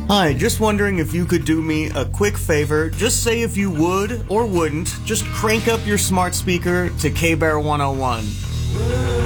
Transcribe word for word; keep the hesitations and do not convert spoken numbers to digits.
Hi, just wondering if you could do me a quick favor. Just say if you would or wouldn't. Just crank up your smart speaker to K-Bear one oh one.